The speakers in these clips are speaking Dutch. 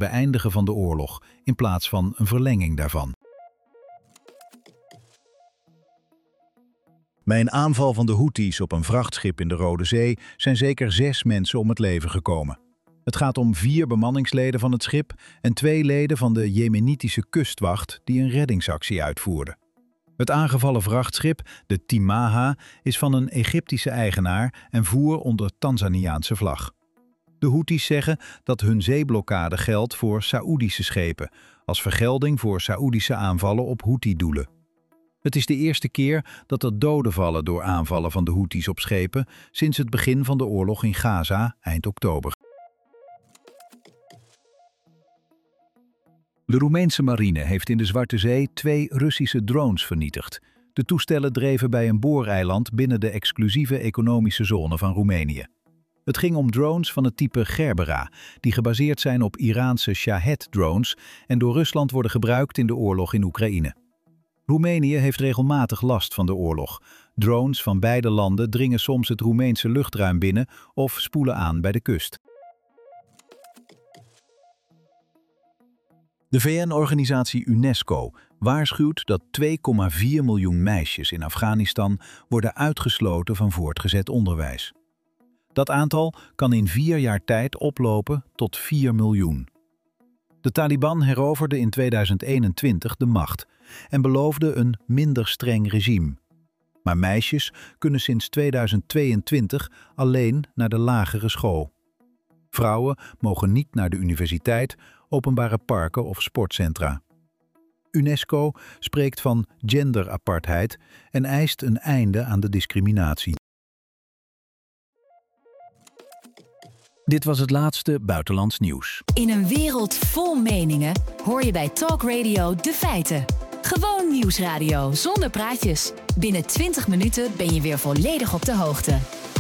beëindigen van de oorlog in plaats van een verlenging daarvan. Bij een aanval van de Houthis op een vrachtschip in de Rode Zee zijn zeker 6 mensen om het leven gekomen. Het gaat om 4 bemanningsleden van het schip en 2 leden van de Jemenitische kustwacht die een reddingsactie uitvoerden. Het aangevallen vrachtschip, de Timaha, is van een Egyptische eigenaar en voer onder Tanzaniaanse vlag. De Houthis zeggen dat hun zeeblokkade geldt voor Saoedische schepen, als vergelding voor Saoedische aanvallen op Houthi-doelen. Het is de eerste keer dat er doden vallen door aanvallen van de Houthis op schepen sinds het begin van de oorlog in Gaza eind oktober. De Roemeense marine heeft in de Zwarte Zee 2 Russische drones vernietigd. De toestellen dreven bij een booreiland binnen de exclusieve economische zone van Roemenië. Het ging om drones van het type Gerbera, die gebaseerd zijn op Iraanse Shahed-drones en door Rusland worden gebruikt in de oorlog in Oekraïne. Roemenië heeft regelmatig last van de oorlog. Drones van beide landen dringen soms het Roemeense luchtruim binnen of spoelen aan bij de kust. De VN-organisatie UNESCO waarschuwt dat 2,4 miljoen meisjes in Afghanistan worden uitgesloten van voortgezet onderwijs. Dat aantal kan in 4 jaar tijd oplopen tot 4 miljoen. De Taliban heroverde in 2021 de macht en beloofde een minder streng regime. Maar meisjes kunnen sinds 2022 alleen naar de lagere school. Vrouwen mogen niet naar de universiteit, openbare parken of sportcentra. UNESCO spreekt van genderapartheid en eist een einde aan de discriminatie. Dit was het laatste buitenlands nieuws. In een wereld vol meningen hoor je bij Talk Radio de feiten. Gewoon nieuwsradio zonder praatjes. Binnen 20 minuten ben je weer volledig op de hoogte.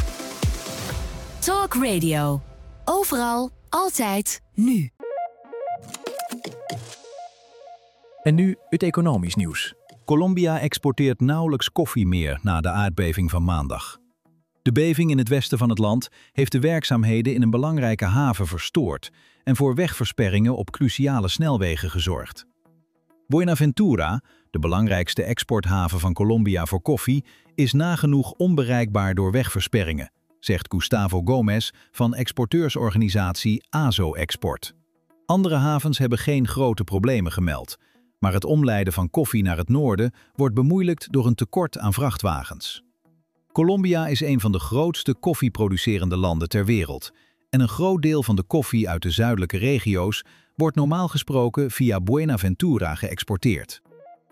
Talk Radio. Overal, altijd, nu. En nu het economisch nieuws. Colombia exporteert nauwelijks koffie meer na de aardbeving van maandag. De beving in het westen van het land heeft de werkzaamheden in een belangrijke haven verstoord en voor wegversperringen op cruciale snelwegen gezorgd. Buenaventura, de belangrijkste exporthaven van Colombia voor koffie, is nagenoeg onbereikbaar door wegversperringen, zegt Gustavo Gomez van exporteursorganisatie AZO Export. Andere havens hebben geen grote problemen gemeld, maar het omleiden van koffie naar het noorden wordt bemoeilijkt door een tekort aan vrachtwagens. Colombia is een van de grootste koffieproducerende landen ter wereld en een groot deel van de koffie uit de zuidelijke regio's wordt normaal gesproken via Buenaventura geëxporteerd.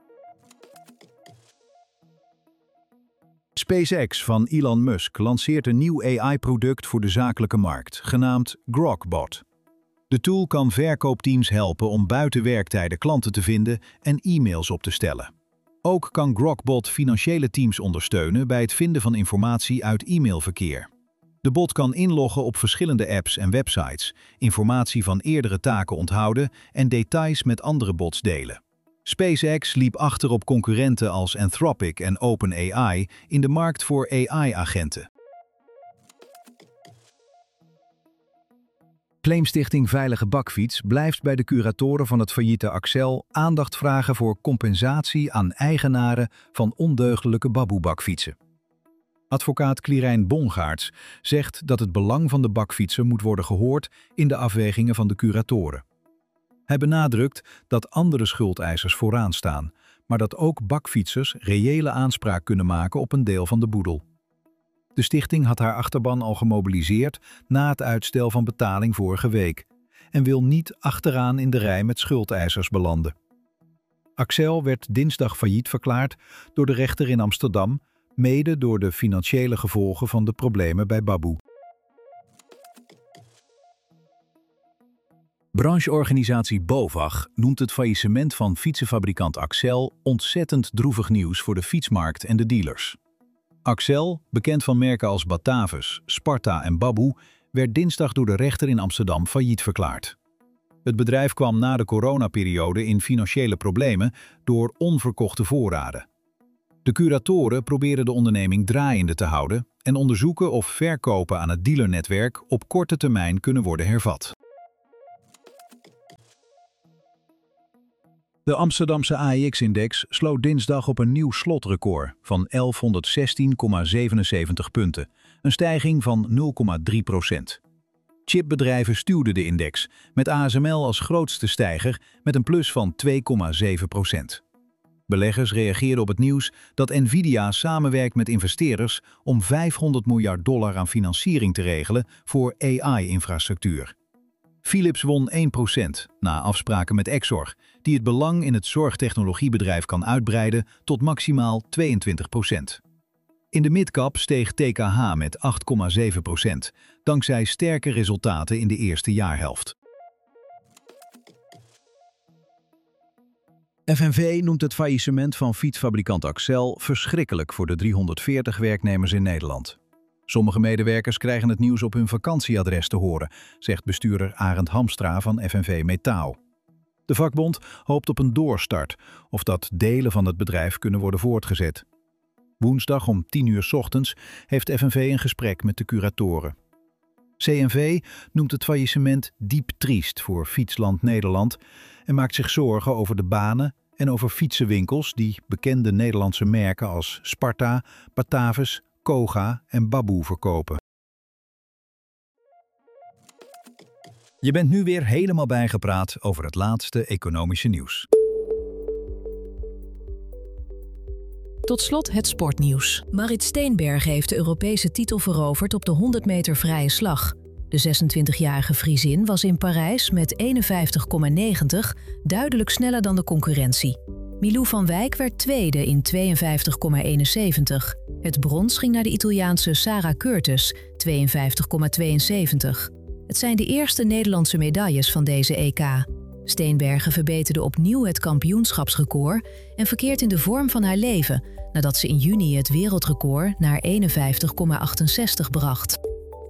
SpaceX van Elon Musk lanceert een nieuw AI-product voor de zakelijke markt, genaamd Grokbot. De tool kan verkoopteams helpen om buiten werktijden klanten te vinden en e-mails op te stellen. Ook kan Grokbot financiële teams ondersteunen bij het vinden van informatie uit e-mailverkeer. De bot kan inloggen op verschillende apps en websites, informatie van eerdere taken onthouden en details met andere bots delen. SpaceX liep achter op concurrenten als Anthropic en OpenAI in de markt voor AI-agenten. Claimstichting Veilige Bakfiets blijft bij de curatoren van het failliete Accel aandacht vragen voor compensatie aan eigenaren van ondeugdelijke baboe-bakfietsen. Advocaat Quirijn Bongaerts zegt dat het belang van de bakfietser moet worden gehoord in de afwegingen van de curatoren. Hij benadrukt dat andere schuldeisers vooraan staan, maar dat ook bakfietsers reële aanspraak kunnen maken op een deel van de boedel. De stichting had haar achterban al gemobiliseerd na het uitstel van betaling vorige week en wil niet achteraan in de rij met schuldeisers belanden. Accel werd dinsdag failliet verklaard door de rechter in Amsterdam, mede door de financiële gevolgen van de problemen bij Baboe. Brancheorganisatie BOVAG noemt het faillissement van fietsenfabrikant Accel ontzettend droevig nieuws voor de fietsmarkt en de dealers. Accel, bekend van merken als Batavus, Sparta en Baboe, werd dinsdag door de rechter in Amsterdam failliet verklaard. Het bedrijf kwam na de coronaperiode in financiële problemen door onverkochte voorraden. De curatoren proberen de onderneming draaiende te houden en onderzoeken of verkopen aan het dealernetwerk op korte termijn kunnen worden hervat. De Amsterdamse AEX-index sloot dinsdag op een nieuw slotrecord van 1116,77 punten, een stijging van 0,3%. Chipbedrijven stuwden de index, met ASML als grootste stijger met een plus van 2,7%. Beleggers reageerden op het nieuws dat Nvidia samenwerkt met investeerders om $500 miljard aan financiering te regelen voor AI-infrastructuur. Philips won 1% na afspraken met Exor, die het belang in het zorgtechnologiebedrijf kan uitbreiden tot maximaal 22%. In de midcap steeg TKH met 8,7%, dankzij sterke resultaten in de eerste jaarhelft. FNV noemt het faillissement van fietsfabrikant Accel verschrikkelijk voor de 340 werknemers in Nederland. Sommige medewerkers krijgen het nieuws op hun vakantieadres te horen, zegt bestuurder Arend Hamstra van FNV Metaal. De vakbond hoopt op een doorstart of dat delen van het bedrijf kunnen worden voortgezet. Woensdag om 10:00 ochtends heeft FNV een gesprek met de curatoren. CNV noemt het faillissement diep triest voor Fietsland Nederland en maakt zich zorgen over de banen en over fietsenwinkels die bekende Nederlandse merken als Sparta, Batavus, Koga en Baboe verkopen. Je bent nu weer helemaal bijgepraat over het laatste economische nieuws. Tot slot het sportnieuws. Marit Steenbergen heeft de Europese titel veroverd op de 100 meter vrije slag. De 26-jarige Friesin was in Parijs met 51,90 duidelijk sneller dan de concurrentie. Milou van Wijk werd tweede in 52,71. Het brons ging naar de Italiaanse Sarah Curtis, 52,72. Het zijn de eerste Nederlandse medailles van deze EK. Steenbergen verbeterde opnieuw het kampioenschapsrecord en verkeert in de vorm van haar leven, nadat ze in juni het wereldrecord naar 51,68 bracht.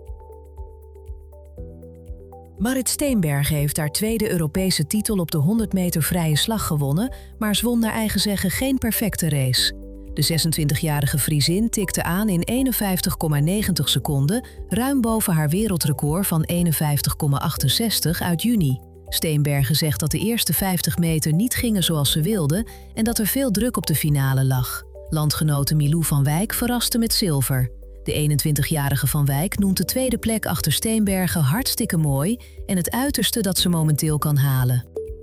Marit Steenbergen heeft haar tweede Europese titel op de 100 meter vrije slag gewonnen, maar zwom naar eigen zeggen geen perfecte race. De 26-jarige Friesin tikte aan in 51,90 seconden, ruim boven haar wereldrecord van 51,68 uit juni. Steenbergen zegt dat de eerste 50 meter niet gingen zoals ze wilde en dat er veel druk op de finale lag. Landgenote Milou van Wijk verraste met zilver. De 21-jarige Van Wijk noemt de tweede plek achter Steenbergen hartstikke mooi en het uiterste dat ze momenteel kan halen.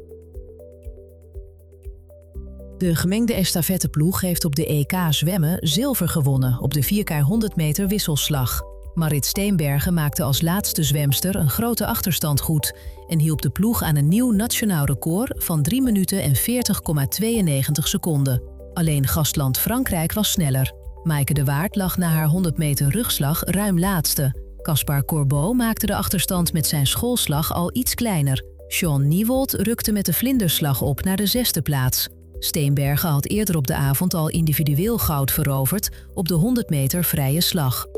De gemengde estafetteploeg heeft op de EK zwemmen zilver gewonnen op de 4x100 meter wisselslag. Marit Steenbergen maakte als laatste zwemster een grote achterstand goed en hielp de ploeg aan een nieuw nationaal record van 3 minuten en 40,92 seconden. Alleen gastland Frankrijk was sneller. Maaike de Waard lag na haar 100 meter rugslag ruim laatste. Caspar Corbeau maakte de achterstand met zijn schoolslag al iets kleiner. Sean Niewold rukte met de vlinderslag op naar de 6e plaats. Steenbergen had eerder op de avond al individueel goud veroverd op de 100 meter vrije slag.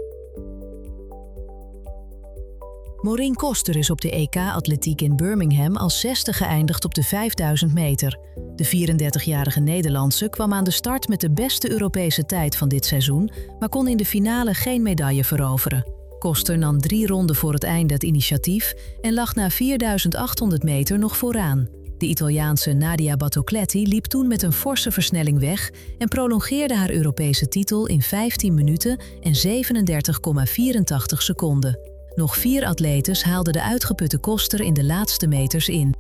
Maureen Koster is op de EK-atletiek in Birmingham als 6e geëindigd op de 5000 meter. De 34-jarige Nederlandse kwam aan de start met de beste Europese tijd van dit seizoen, maar kon in de finale geen medaille veroveren. Koster nam 3 ronden voor het einde het initiatief en lag na 4800 meter nog vooraan. De Italiaanse Nadia Battocletti liep toen met een forse versnelling weg en prolongeerde haar Europese titel in 15 minuten en 37,84 seconden. Nog 4 atletes haalden de uitgeputte Koster in de laatste meters in.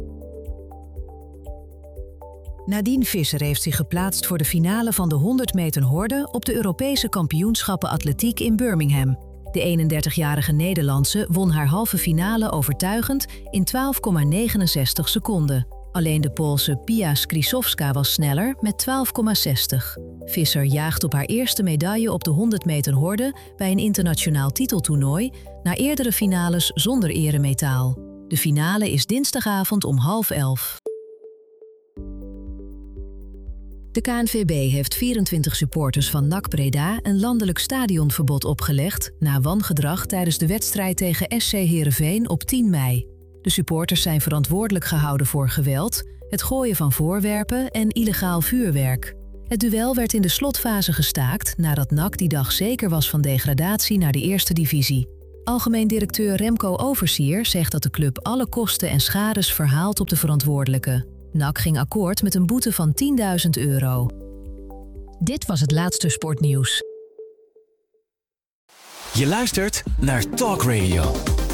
Nadine Visser heeft zich geplaatst voor de finale van de 100 meter horde op de Europese kampioenschappen atletiek in Birmingham. De 31-jarige Nederlandse won haar halve finale overtuigend in 12,69 seconden. Alleen de Poolse Pia Skrzydłowska was sneller met 12,60. Visser jaagt op haar eerste medaille op de 100 meter horde bij een internationaal titeltoernooi na eerdere finales zonder eremetaal. De finale is dinsdagavond om 10:30. De KNVB heeft 24 supporters van NAC Breda een landelijk stadionverbod opgelegd na wangedrag tijdens de wedstrijd tegen SC Heerenveen op 10 mei. De supporters zijn verantwoordelijk gehouden voor geweld, het gooien van voorwerpen en illegaal vuurwerk. Het duel werd in de slotfase gestaakt nadat NAC die dag zeker was van degradatie naar de eerste divisie. Algemeen directeur Remco Oversier zegt dat de club alle kosten en schades verhaalt op de verantwoordelijke. NAC ging akkoord met een boete van €10.000. Dit was het laatste sportnieuws. Je luistert naar Talk Radio.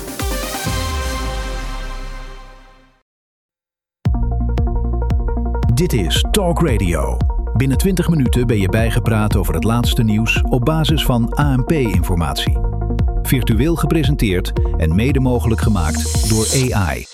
Dit is Talk Radio. Binnen 20 minuten ben je bijgepraat over het laatste nieuws op basis van ANP-informatie. Virtueel gepresenteerd en mede mogelijk gemaakt door AI.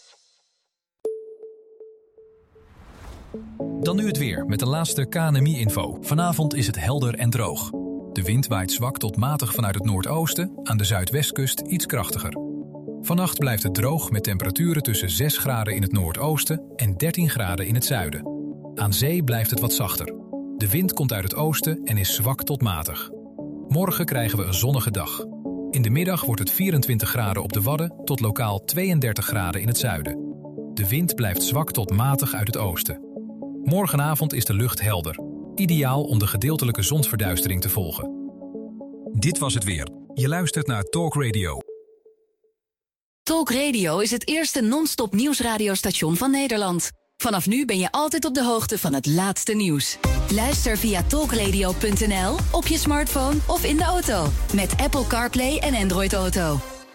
Dan nu het weer met de laatste KNMI-info. Vanavond is het helder en droog. De wind waait zwak tot matig vanuit het noordoosten, aan de zuidwestkust iets krachtiger. Vannacht blijft het droog met temperaturen tussen 6 graden in het noordoosten en 13 graden in het zuiden. Aan zee blijft het wat zachter. De wind komt uit het oosten en is zwak tot matig. Morgen krijgen we een zonnige dag. In de middag wordt het 24 graden op de Wadden tot lokaal 32 graden in het zuiden. De wind blijft zwak tot matig uit het oosten. Morgenavond is de lucht helder. Ideaal om de gedeeltelijke zonsverduistering te volgen. Dit was het weer. Je luistert naar Talk Radio. Talk Radio is het eerste non-stop nieuwsradiostation van Nederland. Vanaf nu ben je altijd op de hoogte van het laatste nieuws. Luister via talkradio.nl, op je smartphone of in de auto. Met Apple CarPlay en Android Auto.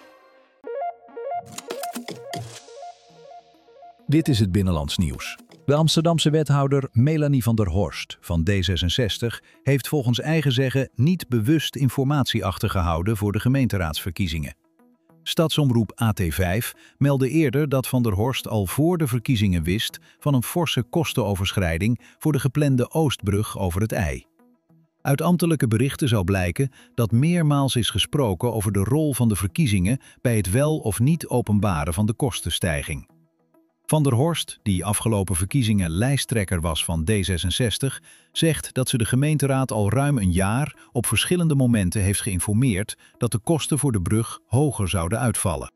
Dit is het Binnenlands nieuws. De Amsterdamse wethouder Melanie van der Horst van D66 heeft volgens eigen zeggen niet bewust informatie achtergehouden voor de gemeenteraadsverkiezingen. Stadsomroep AT5 meldde eerder dat Van der Horst al voor de verkiezingen wist van een forse kostenoverschrijding voor de geplande Oostbrug over het IJ. Uit ambtelijke berichten zou blijken dat meermaals is gesproken over de rol van de verkiezingen bij het wel of niet openbaren van de kostenstijging. Van der Horst, die afgelopen verkiezingen lijsttrekker was van D66, zegt dat ze de gemeenteraad al ruim een jaar op verschillende momenten heeft geïnformeerd dat de kosten voor de brug hoger zouden uitvallen.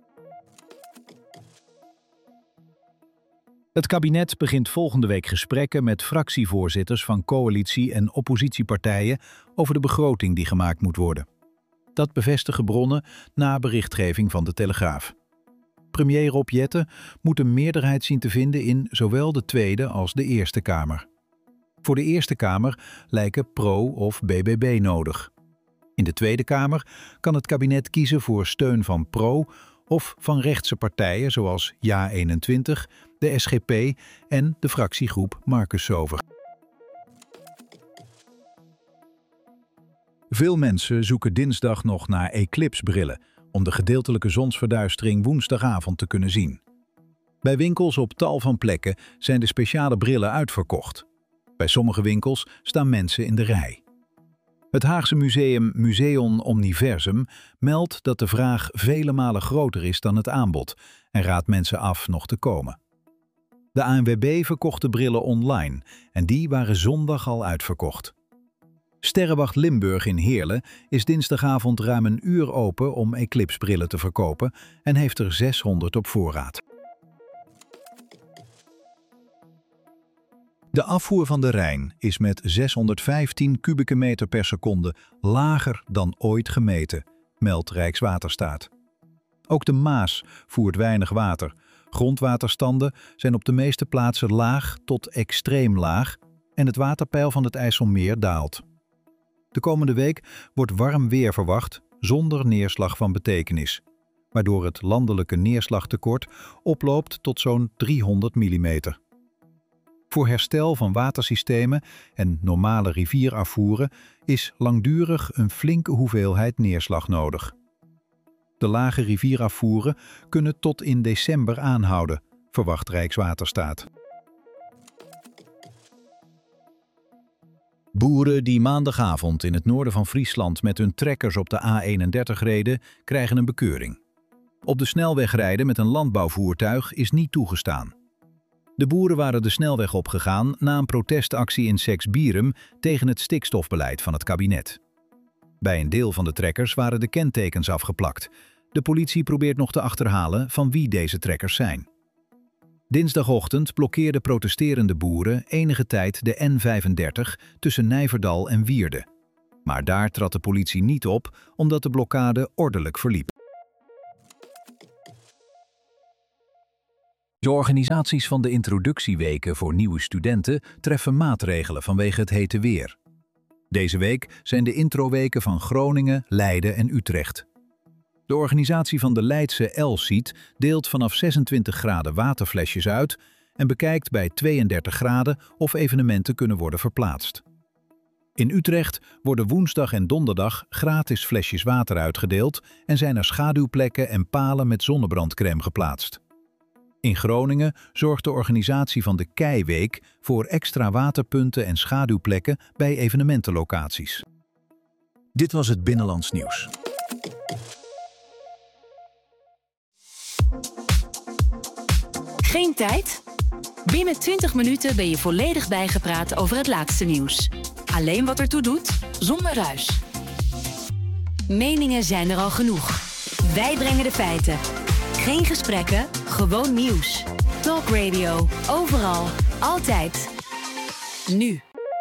Het kabinet begint volgende week gesprekken met fractievoorzitters van coalitie- en oppositiepartijen over de begroting die gemaakt moet worden. Dat bevestigen bronnen na berichtgeving van de Telegraaf. Premier Rob Jetten moet een meerderheid zien te vinden in zowel de Tweede als de Eerste Kamer. Voor de Eerste Kamer lijken PRO of BBB nodig. In de Tweede Kamer kan het kabinet kiezen voor steun van PRO of van rechtse partijen zoals JA21, de SGP en de fractiegroep Marcus Sover. Veel mensen zoeken dinsdag nog naar eclipsebrillen om de gedeeltelijke zonsverduistering woensdagavond te kunnen zien. Bij winkels op tal van plekken zijn de speciale brillen uitverkocht. Bij sommige winkels staan mensen in de rij. Het Haagse museum Museon Omniversum meldt dat de vraag vele malen groter is dan het aanbod en raadt mensen af nog te komen. De ANWB verkocht de brillen online en die waren zondag al uitverkocht. Sterrenwacht Limburg in Heerlen is dinsdagavond ruim een uur open om eclipsebrillen te verkopen en heeft er 600 op voorraad. De afvoer van de Rijn is met 615 kubieke meter per seconde lager dan ooit gemeten, meldt Rijkswaterstaat. Ook de Maas voert weinig water. Grondwaterstanden zijn op de meeste plaatsen laag tot extreem laag en het waterpeil van het IJsselmeer daalt. De komende week wordt warm weer verwacht zonder neerslag van betekenis, waardoor het landelijke neerslagtekort oploopt tot zo'n 300 mm. Voor herstel van watersystemen en normale rivierafvoeren is langdurig een flinke hoeveelheid neerslag nodig. De lage rivierafvoeren kunnen tot in december aanhouden, verwacht Rijkswaterstaat. Boeren die maandagavond in het noorden van Friesland met hun trekkers op de A31 reden, krijgen een bekeuring. Op de snelweg rijden met een landbouwvoertuig is niet toegestaan. De boeren waren de snelweg opgegaan na een protestactie in Seksbierum tegen het stikstofbeleid van het kabinet. Bij een deel van de trekkers waren de kentekens afgeplakt. De politie probeert nog te achterhalen van wie deze trekkers zijn. Dinsdagochtend blokkeerden protesterende boeren enige tijd de N35 tussen Nijverdal en Wierde. Maar daar trad de politie niet op omdat de blokkade ordelijk verliep. De organisaties van de introductieweken voor nieuwe studenten treffen maatregelen vanwege het hete weer. Deze week zijn de introweken van Groningen, Leiden en Utrecht. De organisatie van de Leidse L-Seat deelt vanaf 26 graden waterflesjes uit en bekijkt bij 32 graden of evenementen kunnen worden verplaatst. In Utrecht worden woensdag en donderdag gratis flesjes water uitgedeeld en zijn er schaduwplekken en palen met zonnebrandcrème geplaatst. In Groningen zorgt de organisatie van de Keiweek voor extra waterpunten en schaduwplekken bij evenementenlocaties. Dit was het Binnenlands Nieuws. Geen tijd? Binnen 20 minuten ben je volledig bijgepraat over het laatste nieuws. Alleen wat ertoe doet, zonder ruis. Meningen zijn er al genoeg. Wij brengen de feiten. Geen gesprekken, gewoon nieuws. Talk Radio, overal, altijd. Nu.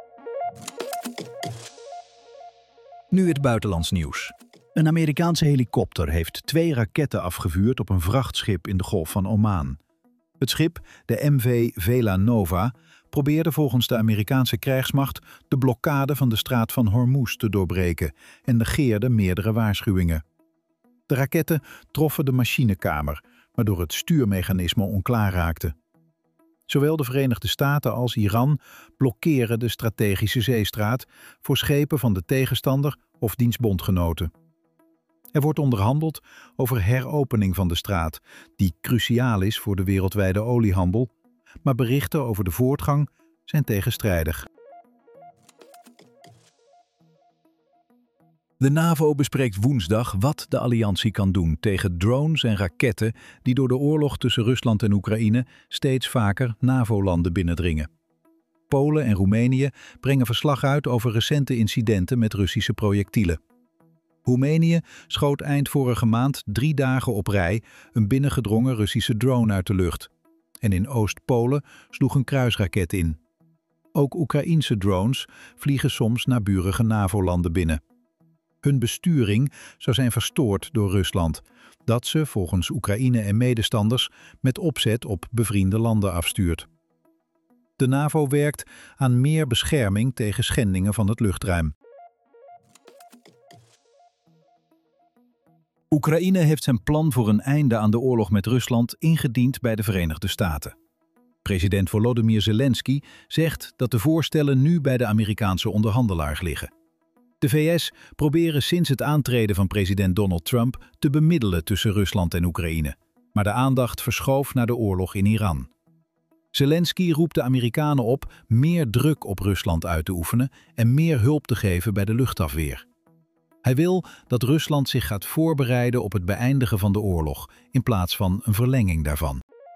Nu het buitenlands nieuws. Een Amerikaanse helikopter heeft 2 raketten afgevuurd op een vrachtschip in de Golf van Oman. Het schip, de MV Vela Nova, probeerde volgens de Amerikaanse krijgsmacht de blokkade van de straat van Hormuz te doorbreken en negeerde meerdere waarschuwingen. De raketten troffen de machinekamer, waardoor het stuurmechanisme onklaar raakte. Zowel de Verenigde Staten als Iran blokkeren de strategische zeestraat voor schepen van de tegenstander of diens bondgenoten. Er wordt onderhandeld over heropening van de straat, die cruciaal is voor de wereldwijde oliehandel, maar berichten over de voortgang zijn tegenstrijdig. De NAVO bespreekt woensdag wat de alliantie kan doen tegen drones en raketten die door de oorlog tussen Rusland en Oekraïne steeds vaker NAVO-landen binnendringen. Polen en Roemenië brengen verslag uit over recente incidenten met Russische projectielen. Roemenië schoot eind vorige maand 3 dagen op rij een binnengedrongen Russische drone uit de lucht. En in Oost-Polen sloeg een kruisraket in. Ook Oekraïense drones vliegen soms naburige NAVO-landen binnen. Hun besturing zou zijn verstoord door Rusland, dat ze volgens Oekraïne en medestanders met opzet op bevriende landen afstuurt. De NAVO werkt aan meer bescherming tegen schendingen van het luchtruim. Oekraïne heeft zijn plan voor een einde aan de oorlog met Rusland ingediend bij de Verenigde Staten. President Volodymyr Zelensky zegt dat de voorstellen nu bij de Amerikaanse onderhandelaars liggen. De VS proberen sinds het aantreden van president Donald Trump te bemiddelen tussen Rusland en Oekraïne, maar de aandacht verschoof naar de oorlog in Iran. Zelensky roept de Amerikanen op meer druk op Rusland uit te oefenen en meer hulp te geven bij de luchtafweer. Hij wil dat Rusland zich gaat voorbereiden op het beëindigen van de oorlog, in plaats van een verlenging daarvan.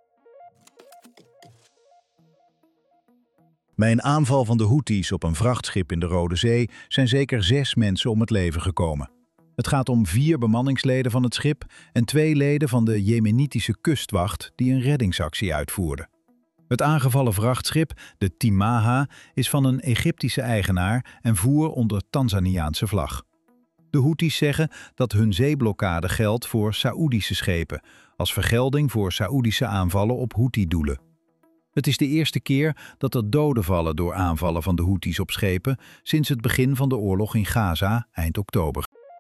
Bij een aanval van de Houthis op een vrachtschip in de Rode Zee zijn zeker 6 mensen om het leven gekomen. Het gaat om 4 bemanningsleden van het schip en 2 leden van de Jemenitische kustwacht die een reddingsactie uitvoerden. Het aangevallen vrachtschip, de Timaha, is van een Egyptische eigenaar en voer onder Tanzaniaanse vlag. De Houthis zeggen dat hun zeeblokkade geldt voor Saoedische schepen, als vergelding voor Saoedische aanvallen op Houthi-doelen. Het is de eerste keer dat er doden vallen door aanvallen van de Houthis op schepen sinds het begin van de oorlog in Gaza eind oktober.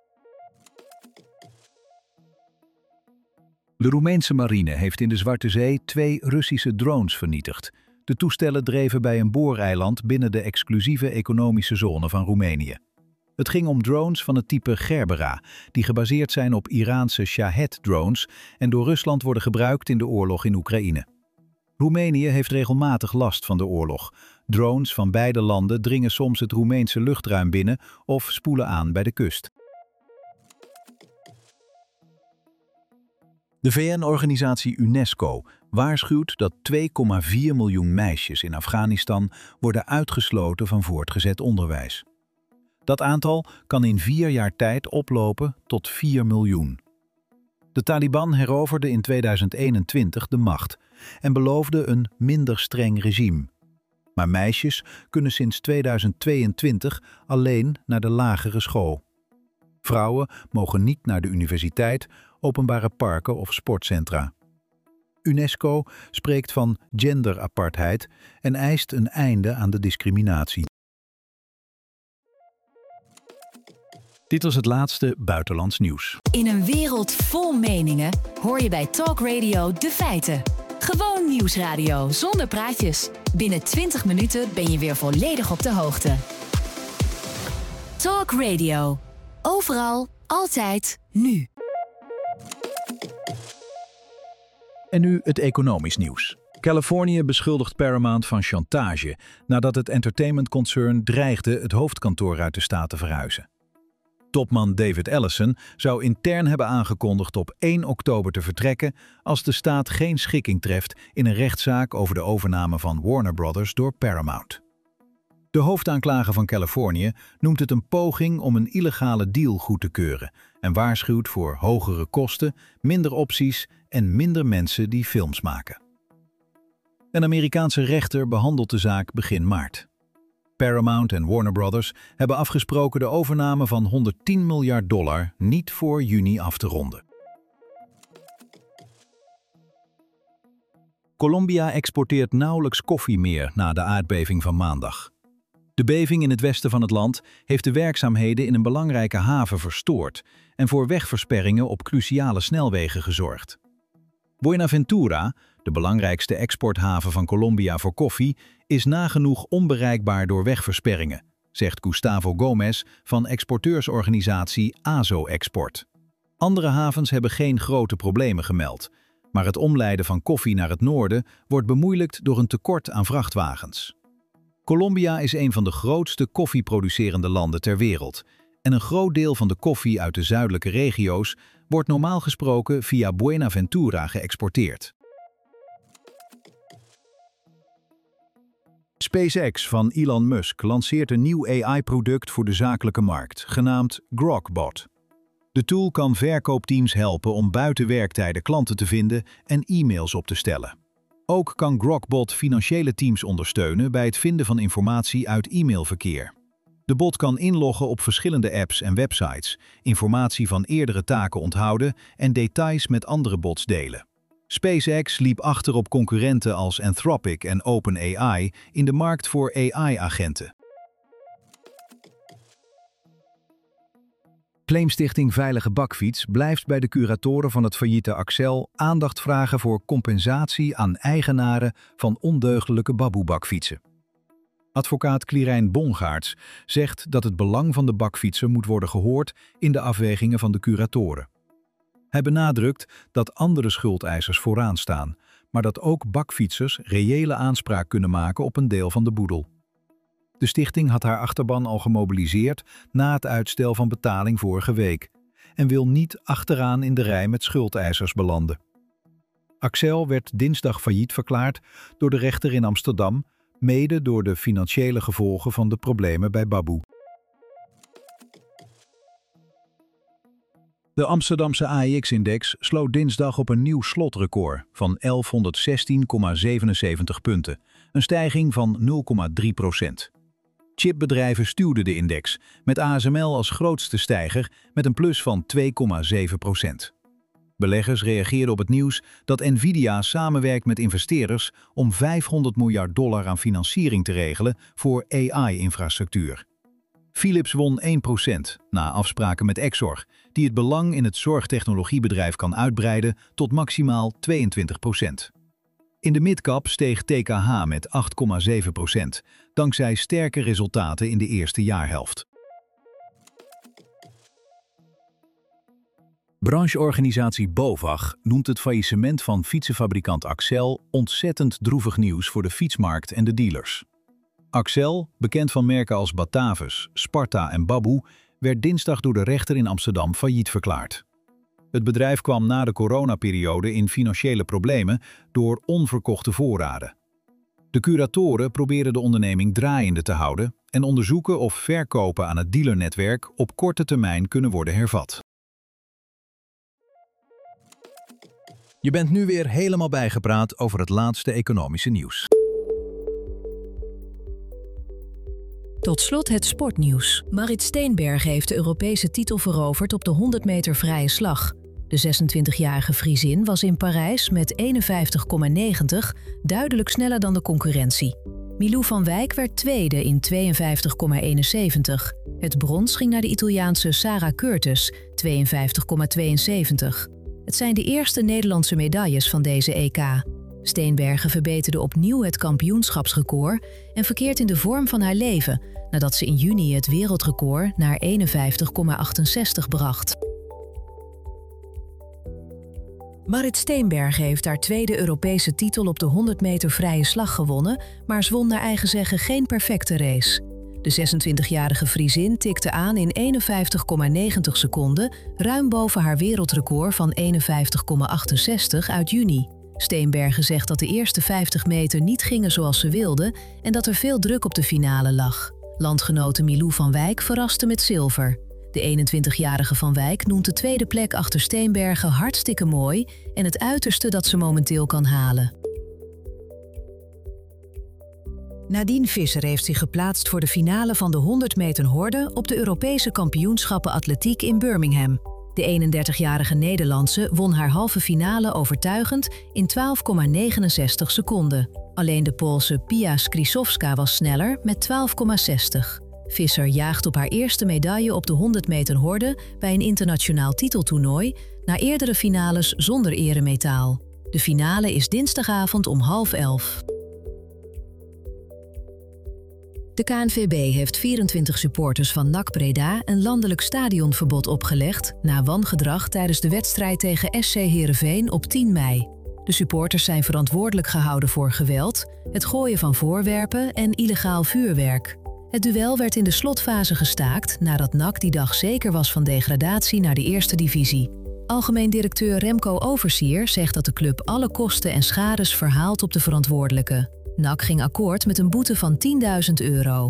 De Roemeense marine heeft in de Zwarte Zee 2 Russische drones vernietigd. De toestellen dreven bij een booreiland binnen de exclusieve economische zone van Roemenië. Het ging om drones van het type Gerbera, die gebaseerd zijn op Iraanse Shahed-drones en door Rusland worden gebruikt in de oorlog in Oekraïne. Roemenië heeft regelmatig last van de oorlog. Drones van beide landen dringen soms het Roemeense luchtruim binnen of spoelen aan bij de kust. De VN-organisatie UNESCO waarschuwt dat 2,4 miljoen meisjes in Afghanistan worden uitgesloten van voortgezet onderwijs. Dat aantal kan in 4 jaar tijd oplopen tot 4 miljoen. De Taliban heroverde in 2021 de macht en beloofde een minder streng regime. Maar meisjes kunnen sinds 2022 alleen naar de lagere school. Vrouwen mogen niet naar de universiteit, openbare parken of sportcentra. UNESCO spreekt van genderapartheid en eist een einde aan de discriminatie. Dit was het laatste buitenlands nieuws. In een wereld vol meningen hoor je bij Talk Radio de feiten. Gewoon nieuwsradio zonder praatjes. Binnen 20 minuten ben je weer volledig op de hoogte. Talk Radio. Overal, altijd, nu. En nu het economisch nieuws. Californië beschuldigt Paramount van chantage nadat het entertainmentconcern dreigde het hoofdkantoor uit de staat te verhuizen. Topman David Ellison zou intern hebben aangekondigd op 1 oktober te vertrekken als de staat geen schikking treft in een rechtszaak over de overname van Warner Brothers door Paramount. De hoofdaanklager van Californië noemt het een poging om een illegale deal goed te keuren en waarschuwt voor hogere kosten, minder opties en minder mensen die films maken. Een Amerikaanse rechter behandelt de zaak begin maart. Paramount en Warner Brothers hebben afgesproken de overname van $110 miljard niet voor juni af te ronden. Colombia exporteert nauwelijks koffie meer na de aardbeving van maandag. De beving in het westen van het land heeft de werkzaamheden in een belangrijke haven verstoord en voor wegversperringen op cruciale snelwegen gezorgd. Buenaventura, de belangrijkste exporthaven van Colombia voor koffie, is nagenoeg onbereikbaar door wegversperringen, zegt Gustavo Gomez van exporteursorganisatie AZO Export. Andere havens hebben geen grote problemen gemeld, maar het omleiden van koffie naar het noorden wordt bemoeilijkt door een tekort aan vrachtwagens. Colombia is een van de grootste koffieproducerende landen ter wereld en een groot deel van de koffie uit de zuidelijke regio's wordt normaal gesproken via Buenaventura geëxporteerd. SpaceX van Elon Musk lanceert een nieuw AI-product voor de zakelijke markt, genaamd Grokbot. De tool kan verkoopteams helpen om buiten werktijden klanten te vinden en e-mails op te stellen. Ook kan Grokbot financiële teams ondersteunen bij het vinden van informatie uit e-mailverkeer. De bot kan inloggen op verschillende apps en websites, informatie van eerdere taken onthouden en details met andere bots delen. SpaceX liep achter op concurrenten als Anthropic en OpenAI in de markt voor AI-agenten. Claimstichting Veilige Bakfiets blijft bij de curatoren van het failliete Accel aandacht vragen voor compensatie aan eigenaren van ondeugdelijke baboe-bakfietsen. Advocaat Quirijn Bongaerts zegt dat het belang van de bakfietser moet worden gehoord in de afwegingen van de curatoren. Hij benadrukt dat andere schuldeisers vooraan staan, maar dat ook bakfietsers reële aanspraak kunnen maken op een deel van de boedel. De stichting had haar achterban al gemobiliseerd na het uitstel van betaling vorige week en wil niet achteraan in de rij met schuldeisers belanden. Accel werd dinsdag failliet verklaard door de rechter in Amsterdam, mede door de financiële gevolgen van de problemen bij Baboe. De Amsterdamse AEX-index sloot dinsdag op een nieuw slotrecord van 1116,77 punten, een stijging van 0,3%. Chipbedrijven stuwden de index, met ASML als grootste stijger met een plus van 2,7%. Beleggers reageerden op het nieuws dat Nvidia samenwerkt met investeerders om $500 miljard aan financiering te regelen voor AI-infrastructuur. Philips won 1% na afspraken met Exor, die het belang in het zorgtechnologiebedrijf kan uitbreiden tot maximaal 22%. In de midcap steeg TKH met 8,7%, dankzij sterke resultaten in de eerste jaarhelft. Brancheorganisatie BOVAG noemt het faillissement van fietsenfabrikant Accel ontzettend droevig nieuws voor de fietsmarkt en de dealers. Accel, bekend van merken als Batavus, Sparta en Baboe, werd dinsdag door de rechter in Amsterdam failliet verklaard. Het bedrijf kwam na de coronaperiode in financiële problemen door onverkochte voorraden. De curatoren proberen de onderneming draaiende te houden en onderzoeken of verkopen aan het dealernetwerk op korte termijn kunnen worden hervat. Je bent nu weer helemaal bijgepraat over het laatste economische nieuws. Tot slot het sportnieuws. Marit Steenbergen heeft de Europese titel veroverd op de 100 meter vrije slag. De 26-jarige Friesin was in Parijs met 51,90 duidelijk sneller dan de concurrentie. Milou van Wijk werd tweede in 52,71. Het brons ging naar de Italiaanse Sarah Curtis, 52,72. Het zijn de eerste Nederlandse medailles van deze EK. Steenbergen verbeterde opnieuw het kampioenschapsrecord en verkeert in de vorm van haar leven, nadat ze in juni het wereldrecord naar 51,68 bracht. Marit Steenbergen heeft haar tweede Europese titel op de 100 meter vrije slag gewonnen, maar zwom naar eigen zeggen geen perfecte race. De 26-jarige Friesin tikte aan in 51,90 seconden, ruim boven haar wereldrecord van 51,68 uit juni. Steenbergen zegt dat de eerste 50 meter niet gingen zoals ze wilde en dat er veel druk op de finale lag. Landgenote Milou van Wijk verraste met zilver. De 21-jarige Van Wijk noemt de tweede plek achter Steenbergen hartstikke mooi en het uiterste dat ze momenteel kan halen. Nadine Visser heeft zich geplaatst voor de finale van de 100 meter horde op de Europese kampioenschappen atletiek in Birmingham. De 31-jarige Nederlandse won haar halve finale overtuigend in 12,69 seconden. Alleen de Poolse Pia Skrzydłowska was sneller met 12,60. Visser jaagt op haar eerste medaille op de 100 meter horde bij een internationaal titeltoernooi na eerdere finales zonder eremetaal. De finale is dinsdagavond om 10:30. De KNVB heeft 24 supporters van NAC Breda een landelijk stadionverbod opgelegd na wangedrag tijdens de wedstrijd tegen SC Heerenveen op 10 mei. De supporters zijn verantwoordelijk gehouden voor geweld, het gooien van voorwerpen en illegaal vuurwerk. Het duel werd in de slotfase gestaakt nadat NAC die dag zeker was van degradatie naar de eerste divisie. Algemeen directeur Remco Oversier zegt dat de club alle kosten en schades verhaalt op de verantwoordelijke. NAC ging akkoord met een boete van €10.000.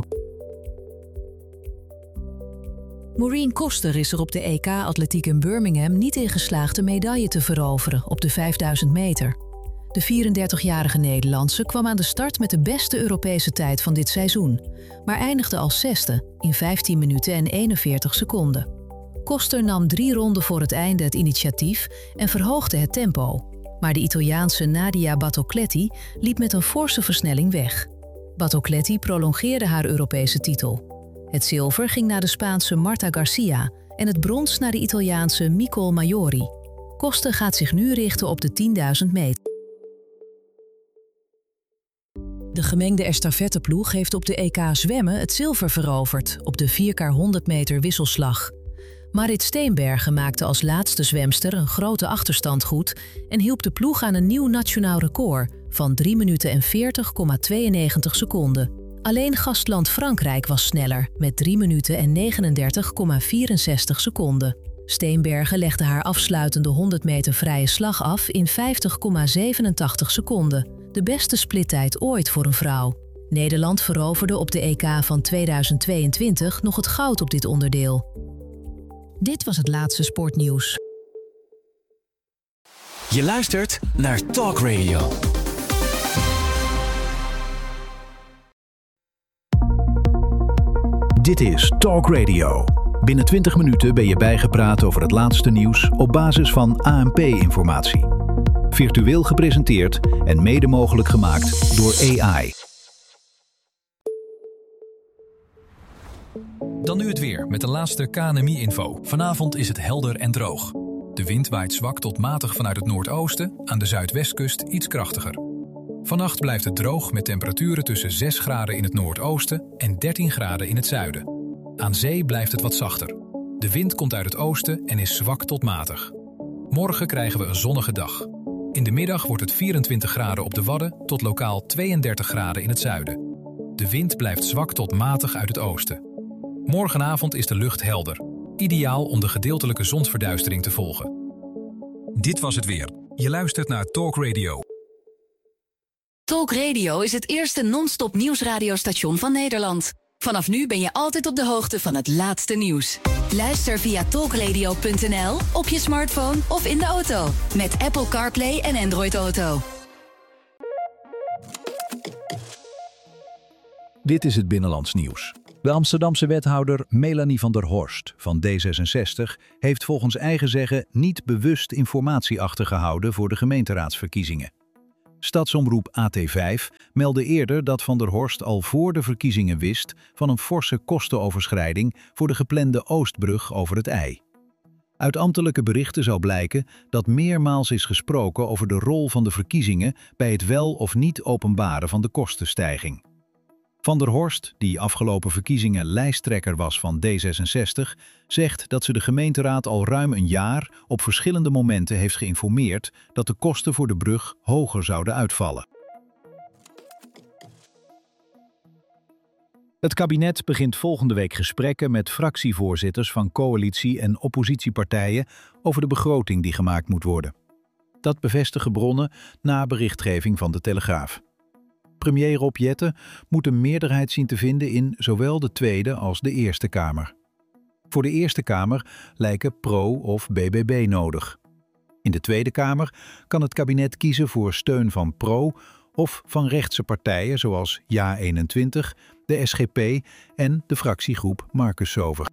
Maureen Koster is er op de EK-atletiek in Birmingham niet in geslaagd een medaille te veroveren op de 5000 meter. De 34-jarige Nederlandse kwam aan de start met de beste Europese tijd van dit seizoen, maar eindigde als zesde in 15 minuten en 41 seconden. Koster nam 3 ronden voor het einde het initiatief en verhoogde het tempo. Maar de Italiaanse Nadia Battocletti liep met een forse versnelling weg. Battocletti prolongeerde haar Europese titel. Het zilver ging naar de Spaanse Marta Garcia en het brons naar de Italiaanse Micol Maiori. Koster gaat zich nu richten op de 10.000 meter. De gemengde estafetteploeg heeft op de EK zwemmen het zilver veroverd op de 4x100 meter wisselslag. Marit Steenbergen maakte als laatste zwemster een grote achterstand goed en hielp de ploeg aan een nieuw nationaal record van 3 minuten en 40,92 seconden. Alleen gastland Frankrijk was sneller met 3 minuten en 39,64 seconden. Steenbergen legde haar afsluitende 100 meter vrije slag af in 50,87 seconden, de beste splittijd ooit voor een vrouw. Nederland veroverde op de EK van 2022 nog het goud op dit onderdeel. Dit was het laatste sportnieuws. Je luistert naar Talk Radio. Dit is Talk Radio. Binnen 20 minuten ben je bijgepraat over het laatste nieuws op basis van ANP-informatie. Virtueel gepresenteerd en mede mogelijk gemaakt door AI. Dan nu het weer met de laatste KNMI-info. Vanavond is het helder en droog. De wind waait zwak tot matig vanuit het noordoosten, aan de zuidwestkust iets krachtiger. Vannacht blijft het droog met temperaturen tussen 6 graden in het noordoosten en 13 graden in het zuiden. Aan zee blijft het wat zachter. De wind komt uit het oosten en is zwak tot matig. Morgen krijgen we een zonnige dag. In de middag wordt het 24 graden op de Wadden tot lokaal 32 graden in het zuiden. De wind blijft zwak tot matig uit het oosten. Morgenavond is de lucht helder. Ideaal om de gedeeltelijke zonsverduistering te volgen. Dit was het weer. Je luistert naar Talk Radio. Talk Radio is het eerste non-stop nieuwsradiostation van Nederland. Vanaf nu ben je altijd op de hoogte van het laatste nieuws. Luister via talkradio.nl, op je smartphone of in de auto. Met Apple CarPlay en Android Auto. Dit is het Binnenlands nieuws. De Amsterdamse wethouder Melanie van der Horst van D66 heeft volgens eigen zeggen niet bewust informatie achtergehouden voor de gemeenteraadsverkiezingen. Stadsomroep AT5 meldde eerder dat Van der Horst al voor de verkiezingen wist van een forse kostenoverschrijding voor de geplande Oostbrug over het IJ. Uit ambtelijke berichten zou blijken dat meermaals is gesproken over de rol van de verkiezingen bij het wel of niet openbaren van de kostenstijging. Van der Horst, die afgelopen verkiezingen lijsttrekker was van D66, zegt dat ze de gemeenteraad al ruim een jaar op verschillende momenten heeft geïnformeerd dat de kosten voor de brug hoger zouden uitvallen. Het kabinet begint volgende week gesprekken met fractievoorzitters van coalitie- en oppositiepartijen over de begroting die gemaakt moet worden. Dat bevestigen bronnen na berichtgeving van de Telegraaf. Premier Rob Jetten moet een meerderheid zien te vinden in zowel de Tweede als de Eerste Kamer. Voor de Eerste Kamer lijken PRO of BBB nodig. In de Tweede Kamer kan het kabinet kiezen voor steun van PRO of van rechtse partijen zoals JA21, de SGP en de fractiegroep Marcus Sover.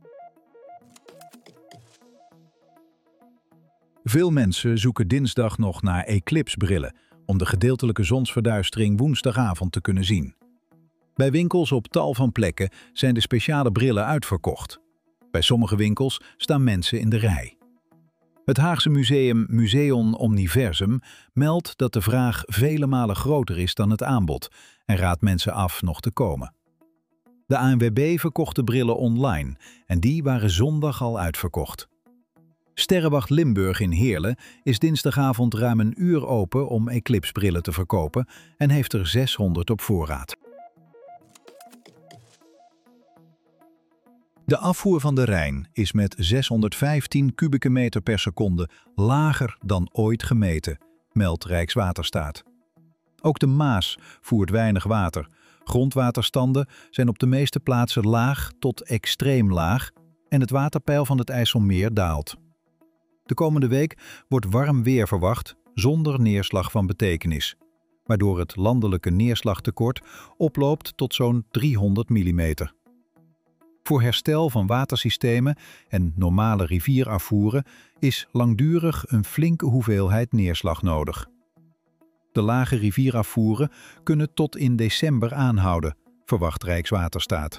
Veel mensen zoeken dinsdag nog naar eclipsebrillen om de gedeeltelijke zonsverduistering woensdagavond te kunnen zien. Bij winkels op tal van plekken zijn de speciale brillen uitverkocht. Bij sommige winkels staan mensen in de rij. Het Haagse museum Museon Omniversum meldt dat de vraag vele malen groter is dan het aanbod en raadt mensen af nog te komen. De ANWB verkocht de brillen online en die waren zondag al uitverkocht. Sterrenwacht Limburg in Heerlen is dinsdagavond ruim een uur open om eclipsebrillen te verkopen en heeft er 600 op voorraad. De afvoer van de Rijn is met 615 kubieke meter per seconde lager dan ooit gemeten, meldt Rijkswaterstaat. Ook de Maas voert weinig water. Grondwaterstanden zijn op de meeste plaatsen laag tot extreem laag en het waterpeil van het IJsselmeer daalt. De komende week wordt warm weer verwacht zonder neerslag van betekenis, waardoor het landelijke neerslagtekort oploopt tot zo'n 300 mm. Voor herstel van watersystemen en normale rivierafvoeren is langdurig een flinke hoeveelheid neerslag nodig. De lage rivierafvoeren kunnen tot in december aanhouden, verwacht Rijkswaterstaat.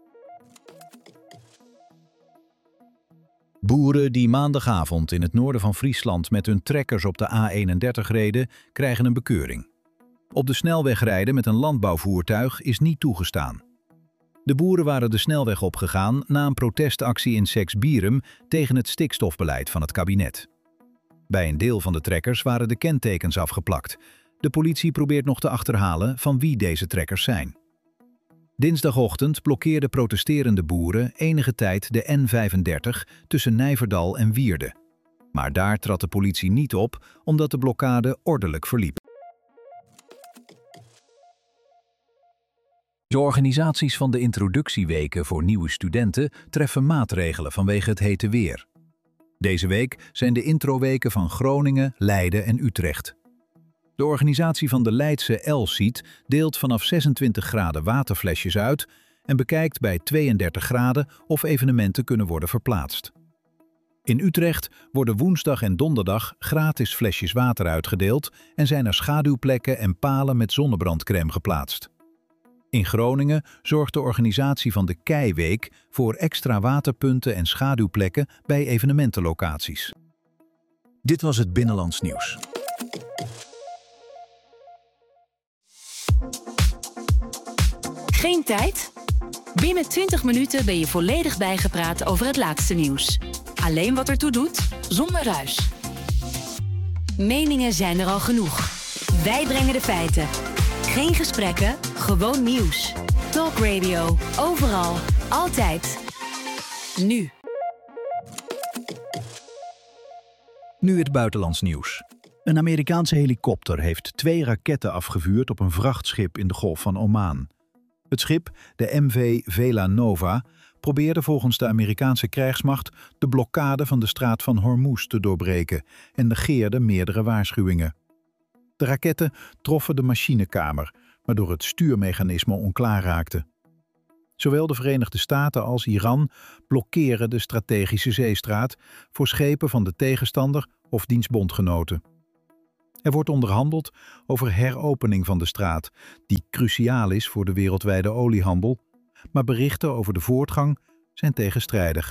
Boeren die maandagavond in het noorden van Friesland met hun trekkers op de A31 reden, krijgen een bekeuring. Op de snelweg rijden met een landbouwvoertuig is niet toegestaan. De boeren waren de snelweg opgegaan na een protestactie in Seksbierum tegen het stikstofbeleid van het kabinet. Bij een deel van de trekkers waren de kentekens afgeplakt. De politie probeert nog te achterhalen van wie deze trekkers zijn. Dinsdagochtend blokkeerden protesterende boeren enige tijd de N35 tussen Nijverdal en Wierde. Maar daar trad de politie niet op omdat de blokkade ordelijk verliep. De organisaties van de introductieweken voor nieuwe studenten treffen maatregelen vanwege het hete weer. Deze week zijn de introweken van Groningen, Leiden en Utrecht. De organisatie van de Leidse Elsiet deelt vanaf 26 graden waterflesjes uit en bekijkt bij 32 graden of evenementen kunnen worden verplaatst. In Utrecht worden woensdag en donderdag gratis flesjes water uitgedeeld en zijn er schaduwplekken en palen met zonnebrandcrème geplaatst. In Groningen zorgt de organisatie van de Keiweek voor extra waterpunten en schaduwplekken bij evenementenlocaties. Dit was het Binnenlands Nieuws. Geen tijd? Binnen 20 minuten ben je volledig bijgepraat over het laatste nieuws. Alleen wat ertoe doet, zonder ruis. Meningen zijn er al genoeg. Wij brengen de feiten. Geen gesprekken, gewoon nieuws. Talk Radio, overal, altijd. Nu. Nu het buitenlands nieuws. Een Amerikaanse helikopter heeft 2 raketten afgevuurd op een vrachtschip in de Golf van Oman. Het schip, de MV Vela Nova, probeerde volgens de Amerikaanse krijgsmacht de blokkade van de straat van Hormuz te doorbreken en negeerde meerdere waarschuwingen. De raketten troffen de machinekamer, waardoor het stuurmechanisme onklaar raakte. Zowel de Verenigde Staten als Iran blokkeren de strategische zeestraat voor schepen van de tegenstander of diens bondgenoten. Er wordt onderhandeld over heropening van de straat, die cruciaal is voor de wereldwijde oliehandel, maar berichten over de voortgang zijn tegenstrijdig.